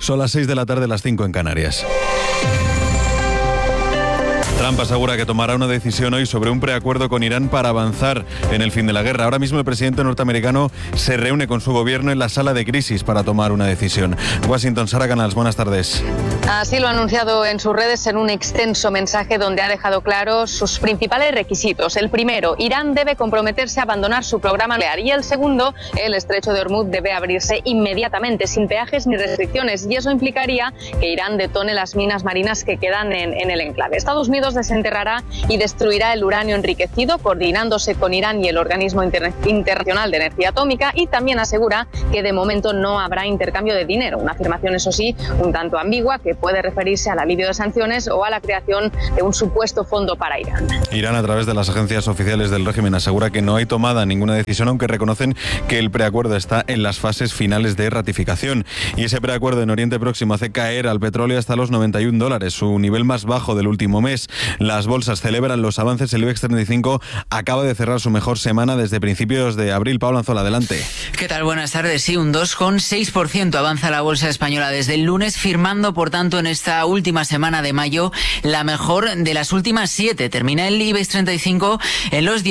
Son las 6 de la tarde, las 5 en Canarias. Trump asegura que tomará una decisión hoy sobre un preacuerdo con Irán para avanzar en el fin de la guerra. Ahora mismo el presidente norteamericano se reúne con su gobierno en la sala de crisis para tomar una decisión. Washington, Sara Canals, buenas tardes. Así lo ha anunciado en sus redes en un extenso mensaje donde ha dejado claros sus principales requisitos. El primero, Irán debe comprometerse a abandonar su programa nuclear. Y el segundo, el estrecho de Hormuz debe abrirse inmediatamente, sin peajes ni restricciones. Y eso implicaría que Irán detone las minas marinas que quedan en el enclave. Estados Unidos desenterrará y destruirá el uranio enriquecido, coordinándose con Irán y el Organismo Internacional de Energía Atómica, y también asegura que de momento no habrá intercambio de dinero. Una afirmación, eso sí, un tanto ambigua, que puede referirse al alivio de sanciones o a la creación de un supuesto fondo para Irán. Irán, a través de las agencias oficiales del régimen, asegura que no hay tomada ninguna decisión, aunque reconocen que el preacuerdo está en las fases finales de ratificación. Y ese preacuerdo en Oriente Próximo hace caer al petróleo hasta los $91, su nivel más bajo del último mes. Las bolsas celebran los avances. El IBEX 35 acaba de cerrar su mejor semana desde principios de abril. Pablo Anzola, adelante. ¿Qué tal? Buenas tardes. Sí, un 2,6% avanza la bolsa española desde el lunes, firmando, por tanto, en esta última semana de mayo la mejor de las últimas 7. Termina el IBEX 35 en los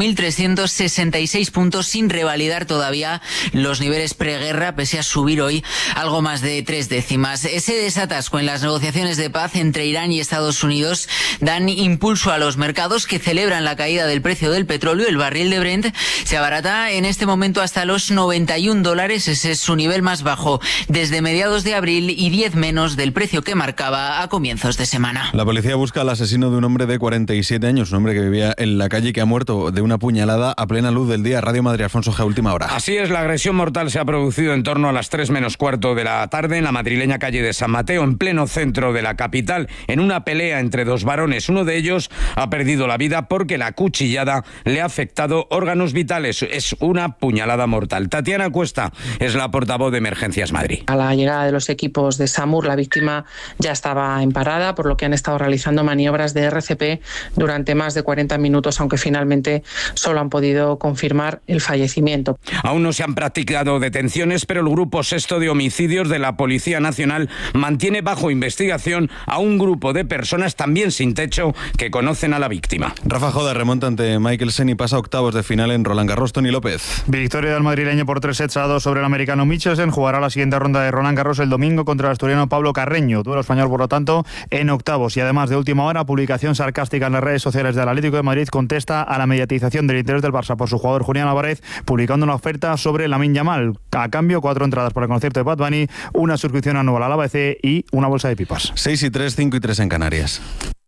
18.366 puntos, sin revalidar todavía los niveles preguerra, pese a subir hoy algo más de 3 décimas. Ese desatasco en las negociaciones de paz entre Irán y Estados Unidos dan impulso a los mercados, que celebran la caída del precio del petróleo. El barril de Brent se abarata en este momento hasta los $91. Ese es su nivel más bajo desde mediados de abril y 10 menos del precio que marcaba a comienzos de semana. La policía busca al asesino de un hombre de 47 años, un hombre que vivía en la calle y que ha muerto de una puñalada a plena luz del día. Radio Madrid, Alfonso G., última hora. Así es, la agresión mortal se ha producido en torno a las 3 menos cuarto de la tarde en la madrileña calle de San Mateo, en pleno centro de la capital, en una pelea entre dos varones. Uno de ellos ha perdido la vida porque la cuchillada le ha afectado órganos vitales. Es una puñalada mortal. Tatiana Cuesta es la portavoz de Emergencias Madrid. A la llegada de los equipos de SAMUR, la víctima ya estaba en parada, por lo que han estado realizando maniobras de RCP durante más de 40 minutos, aunque finalmente solo han podido confirmar el fallecimiento. Aún no se han practicado detenciones, pero el Grupo Sexto de Homicidios de la Policía Nacional mantiene bajo investigación a un grupo de personas también sin techo que conocen a la víctima. Rafa Joda remonta ante Michelsen y pasa a octavos de final en Roland Garros. Toni López. Victoria del madrileño por 3-2 sobre el americano Michelsen. Jugará la siguiente ronda de Roland Garros el domingo contra el asturiano Pablo Carreño. Duelo español, por lo tanto, en octavos. Y además, de última hora, publicación sarcástica en las redes sociales del Atlético de Madrid contesta a la mediatización del interés del Barça por su jugador Julián Álvarez, publicando una oferta sobre Lamine Yamal. A cambio, 4 entradas para el concierto de Bad Bunny, una suscripción anual al ABC y una bolsa de pipas. 6-3, 5-3 en Canarias.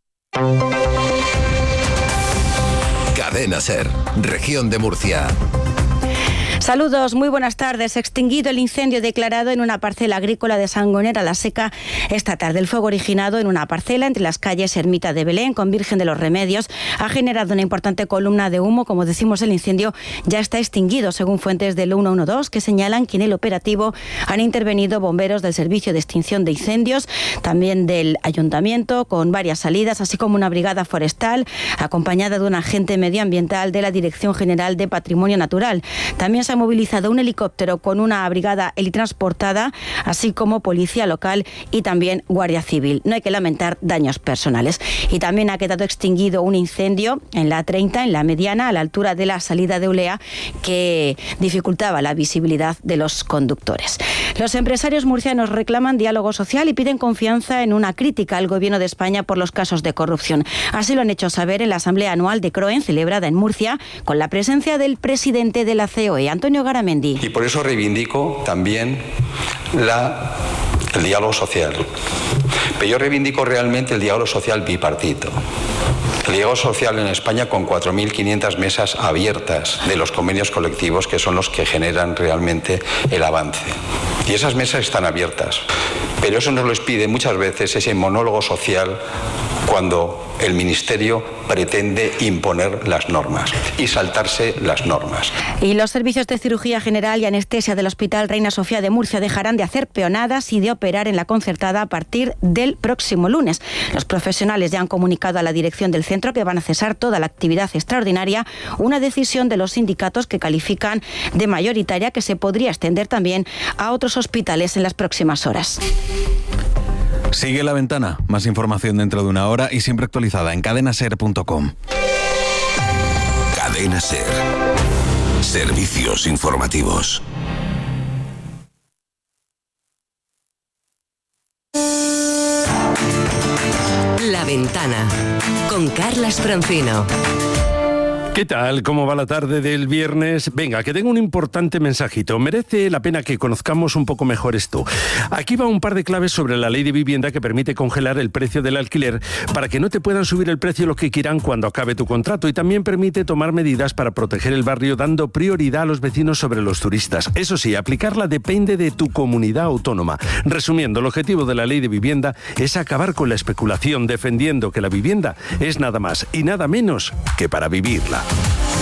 Cadena SER, Región de Murcia. Saludos, muy buenas tardes. Extinguido el incendio declarado en una parcela agrícola de Sangonera la Seca esta tarde. El fuego, originado en una parcela entre las calles Ermita de Belén con Virgen de los Remedios, ha generado una importante columna de humo. Como decimos, el incendio ya está extinguido, según fuentes del 112, que señalan que en el operativo han intervenido bomberos del Servicio de Extinción de Incendios, también del Ayuntamiento, con varias salidas, así como una brigada forestal, acompañada de un agente medioambiental de la Dirección General de Patrimonio Natural. También se ha movilizado un helicóptero con una brigada helitransportada, así como policía local y también Guardia Civil. No hay que lamentar daños personales. Y también ha quedado extinguido un incendio en la A30, en la Mediana, a la altura de la salida de Ulea, que dificultaba la visibilidad de los conductores. Los empresarios murcianos reclaman diálogo social y piden confianza en una crítica al Gobierno de España por los casos de corrupción. Así lo han hecho saber en la Asamblea Anual de CROEN, celebrada en Murcia, con la presencia del presidente de la COE, Antonio Garamendi. Y por eso reivindico también el diálogo social. Pero yo reivindico realmente el diálogo social bipartito. El diálogo social en España con 4.500 mesas abiertas de los convenios colectivos, que son los que generan realmente el avance. Y esas mesas están abiertas. Pero eso nos lo pide muchas veces ese monólogo social cuando el Ministerio pretende imponer las normas y saltarse las normas. Y los servicios de cirugía general y anestesia del Hospital Reina Sofía de Murcia dejarán de hacer peonadas y de operar en la concertada a partir del próximo lunes. Los profesionales ya han comunicado a la dirección del centro que van a cesar toda la actividad extraordinaria, una decisión de los sindicatos que califican de mayoritaria, que se podría extender también a otros hospitales en las próximas horas. Sigue La Ventana. Más información dentro de una hora y siempre actualizada en cadenaser.com. Cadena Ser. Servicios informativos. La Ventana con Carlas Francino. ¿Qué tal? ¿Cómo va la tarde del viernes? Venga, que tengo un importante mensajito. Merece la pena que conozcamos un poco mejor esto. Aquí va un par de claves sobre la ley de vivienda que permite congelar el precio del alquiler para que no te puedan subir el precio lo que quieran cuando acabe tu contrato, y también permite tomar medidas para proteger el barrio dando prioridad a los vecinos sobre los turistas. Eso sí, aplicarla depende de tu comunidad autónoma. Resumiendo, el objetivo de la ley de vivienda es acabar con la especulación, defendiendo que la vivienda es nada más y nada menos que para vivirla.